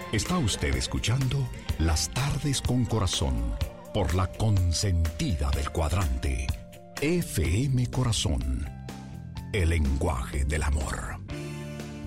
Está usted escuchando Las Tardes con Corazón por la consentida del cuadrante. FM Corazón, el lenguaje del amor.